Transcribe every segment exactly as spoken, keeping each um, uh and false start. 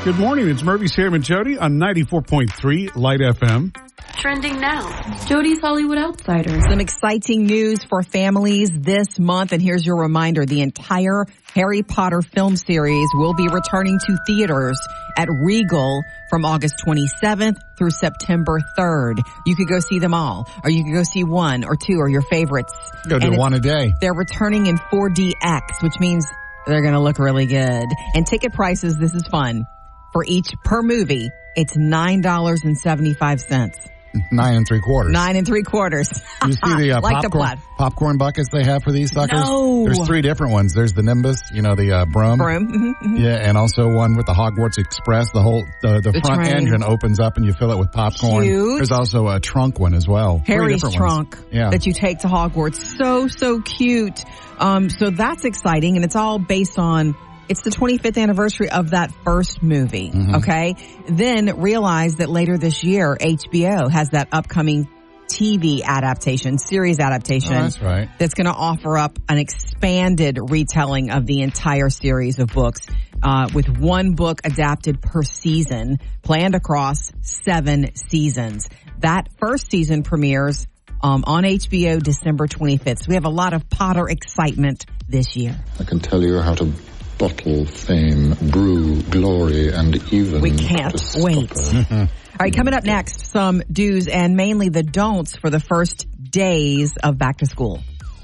Good morning. It's Murphy, Sam, and Jody on ninety-four point three Light F M. Trending now, Jody's Hollywood Outsiders. Some exciting news for families this month, and here's your reminder. The entire Harry Potter film series will be returning to theaters at Regal from August twenty-seventh through September third. You could go see them all, or you could go see one or two or your favorites. Go do one a day. They're returning in four D X, which means they're going to look really good. And ticket prices, this is fun. For each per movie, it's nine dollars and seventy-five cents. Nine and three quarters. Nine and three quarters. You see the uh, like popcorn, the popcorn buckets they have for these suckers? No. There's three different ones. There's the Nimbus, you know, the uh, broom. Broom. Mm-hmm, mm-hmm. Yeah, and also one with the Hogwarts Express. The whole, the, the, The front train. engine opens up and you fill it with popcorn. Cute. There's also a trunk one as well. Three Harry's different trunk ones. Yeah. that you take to Hogwarts. So, so cute. Um, so that's exciting, and it's all based on, it's the twenty-fifth anniversary of that first movie, Mm-hmm. okay? Then realize that later this year, H B O has that upcoming T V adaptation, series adaptation. Oh, that's right. That's going to offer up an expanded retelling of the entire series of books, uh, with one book adapted per season, planned across seven seasons. That first season premieres um, on H B O December twenty-fifth. So we have a lot of Potter excitement this year. I can tell you how to bottle fame, brew glory, and even We can't to stop wait. her. All right, coming up next, some do's and mainly the don'ts for the first days of back to school.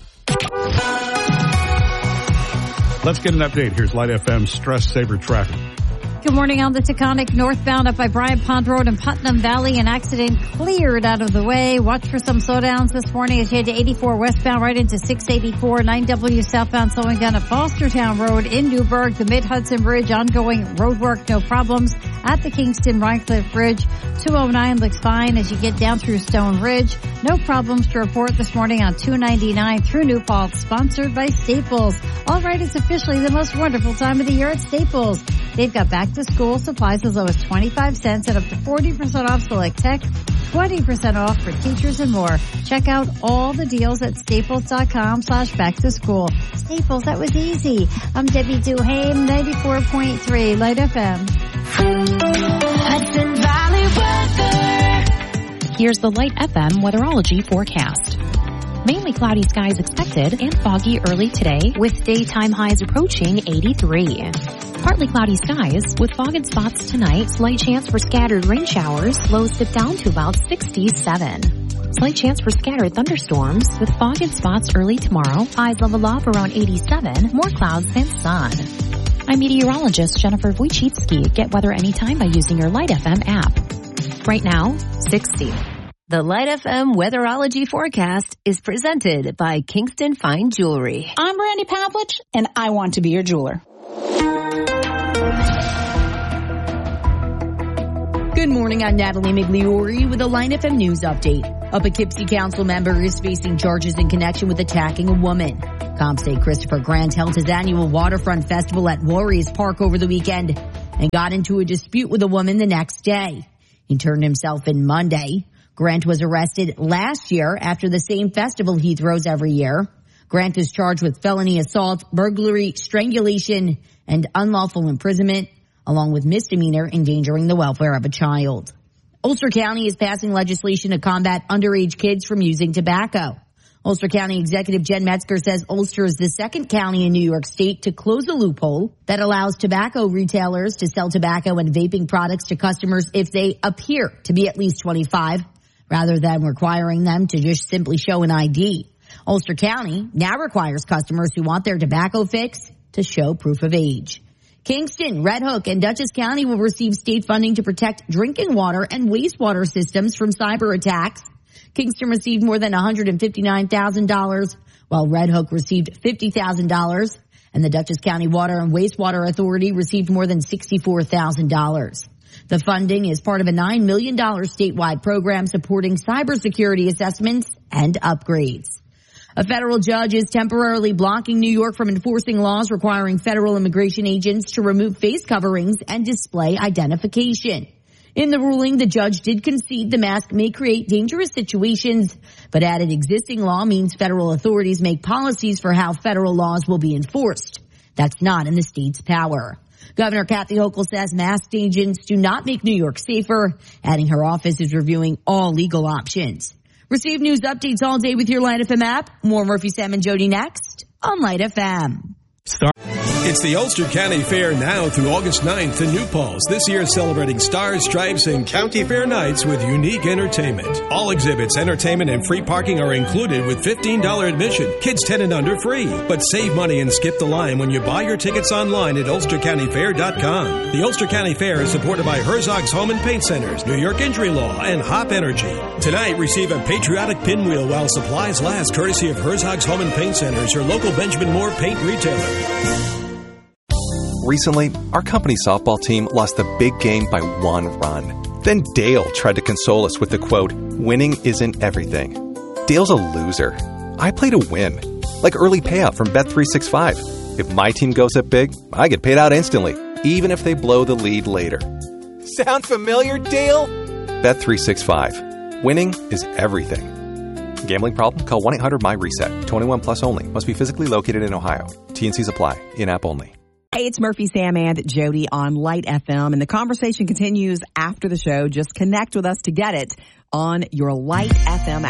Let's get an update. Here's Light F M Stress Saver Traffic. Good morning on the Taconic northbound up by Bryant Pond Road and Putnam Valley. An accident cleared out of the way. Watch for some slowdowns this morning as you head to eighty-four westbound right into six eighty-four. nine W southbound slowing down at Fostertown Road in Newburgh. The Mid-Hudson Bridge ongoing road work, no problems. At the Kingston Rhinecliff Bridge, two oh nine looks fine as you get down through Stone Ridge. No problems to report this morning on two ninety-nine through New Paltz, sponsored by Staples. All right, it's officially the most wonderful time of the year at Staples. They've got back to school supplies as low as twenty-five cents and up to forty percent off select tech, twenty percent off for teachers and more. Check out all the deals at staples.com slash back to school. Staples, that was easy. I'm Debbie Duhame, ninety-four point three Light F M. Hudson Valley weather. Here's the Light F M weatherology forecast. Mainly cloudy skies expected and foggy early today with daytime highs approaching eighty-three. Partly cloudy skies with fog in spots tonight. Slight chance for scattered rain showers. Lows dip down to about sixty-seven. Slight chance for scattered thunderstorms with fog in spots early tomorrow. Highs level off around eighty-seven. More clouds than sun. I'm meteorologist Jennifer Wojcicki. Get weather anytime by using your Light F M app. Right now, sixty. The Light F M weatherology forecast is presented by Kingston Fine Jewelry. I'm Brandy Pavlich, and I want to be your jeweler. Good morning, I'm Natalie Migliori with a Light F M news update. A Poughkeepsie council member is facing charges in connection with attacking a woman. CompState Christopher Grant held his annual waterfront festival at Warriors Park over the weekend and got into a dispute with a woman the next day. He turned himself in Monday. Grant was arrested last year after the same festival he throws every year. Grant is charged with felony assault, burglary, strangulation, and unlawful imprisonment, along with misdemeanor endangering the welfare of a child. Ulster County is passing legislation to combat underage kids from using tobacco. Ulster County Executive Jen Metzger says Ulster is the second county in New York State to close a loophole that allows tobacco retailers to sell tobacco and vaping products to customers if they appear to be at least twenty-five, rather than requiring them to just simply show an I D. Ulster County now requires customers who want their tobacco fix to show proof of age. Kingston, Red Hook, and Dutchess County will receive state funding to protect drinking water and wastewater systems from cyber attacks. Kingston received more than one hundred fifty-nine thousand dollars, while Red Hook received fifty thousand dollars, and the Dutchess County Water and Wastewater Authority received more than sixty-four thousand dollars. The funding is part of a nine million dollars statewide program supporting cybersecurity assessments and upgrades. A federal judge is temporarily blocking New York from enforcing laws requiring federal immigration agents to remove face coverings and display identification. In the ruling, the judge did concede the mask may create dangerous situations, but added existing law means federal authorities make policies for how federal laws will be enforced. That's not in the state's power. Governor Kathy Hochul says masked agents do not make New York safer, adding her office is reviewing all legal options. Receive news updates all day with your Light F M app. More Murphy, Sam, and Jody next on Light F M. Start. It's the Ulster County Fair now through August ninth in New Paltz. This year celebrating Stars, Stripes, and County Fair nights with unique entertainment. All exhibits, entertainment, and free parking are included with fifteen dollars admission. Kids ten and under free. But save money and skip the line when you buy your tickets online at ulster county fair dot com. The Ulster County Fair is supported by Herzog's Home and Paint Centers, New York Injury Law, and Hop Energy. Tonight, receive a patriotic pinwheel while supplies last, courtesy of Herzog's Home and Paint Centers, your local Benjamin Moore paint retailer. Recently, our company softball team lost the big game by one run. Then Dale tried to console us with the quote, "Winning isn't everything." Dale's a loser. I play to win. Like early payout from Bet three sixty-five. If my team goes up big, I get paid out instantly, even if they blow the lead later. Sound familiar, Dale? Bet three sixty-five. Winning is everything. Gambling problem? Call one eight hundred my reset. twenty-one plus only. Must be physically located in Ohio. T and C's apply. In-app only. Hey, it's Murphy, Sam, and Jody on Light F M, and the conversation continues after the show. Just connect with us to get it on your Light F M app.